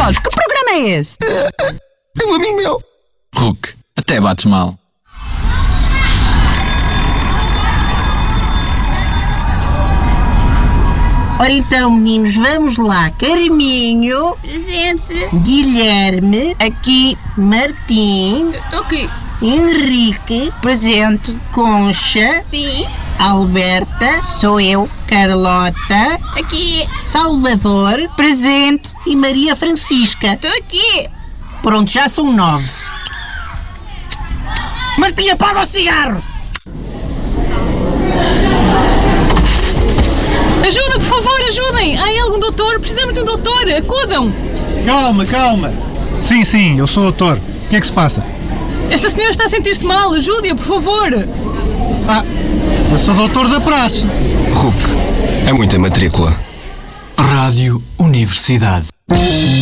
Jorge, que programa é esse? É um amigo meu. Hulk, até bates mal. Ora então, meninos, vamos lá. Carminho. Presente. Guilherme. Aqui. Martim. Estou aqui. Henrique. Presente. Concha. Sim. Alberta. Sou eu. Carlota. Aqui. Salvador. Presente. E Maria Francisca. Estou aqui. Pronto, já são 9. Martim, apaga o cigarro! Ajuda, por favor, ajudem! Há algum doutor? Precisamos de um doutor! Acudam! Calma. Sim, eu sou o doutor. O que é que se passa? Esta senhora está a sentir-se mal, ajude-a, por favor! Eu sou o doutor da praxe. Hulk, é muita matrícula. Rádio Universidade.